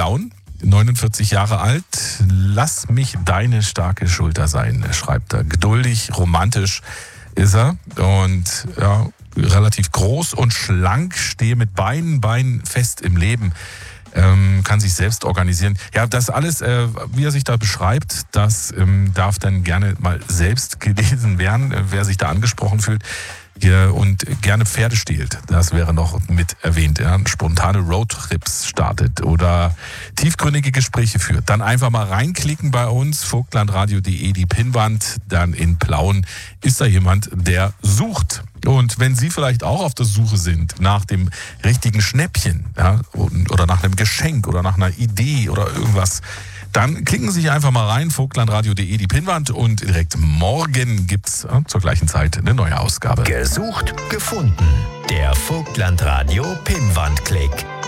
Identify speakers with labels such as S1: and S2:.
S1: Plauen, 49 Jahre alt. Lass mich deine starke Schulter sein, schreibt er. Geduldig, romantisch ist er und ja, relativ groß und schlank, stehe mit beiden Beinen fest im Leben. Kann sich selbst organisieren. Ja, das alles, wie er sich da beschreibt, das darf dann gerne mal selbst gelesen werden, wer sich da angesprochen fühlt. Und gerne Pferde stiehlt. Das wäre noch mit erwähnt. Ja. Spontane Roadtrips startet oder tiefgründige Gespräche führt. Dann einfach mal reinklicken bei uns, vogtlandradio.de, die Pinnwand. Dann in Plauen ist da jemand, der sucht. Und wenn Sie vielleicht auch auf der Suche sind nach dem richtigen Schnäppchen, ja, oder nach einem Geschenk oder nach einer Idee oder irgendwas, dann klicken Sie sich einfach mal rein, vogtlandradio.de, die Pinnwand, und direkt morgen gibt's zur gleichen Zeit eine neue Ausgabe.
S2: Gesucht, gefunden. Der Vogtlandradio Pinnwandklick.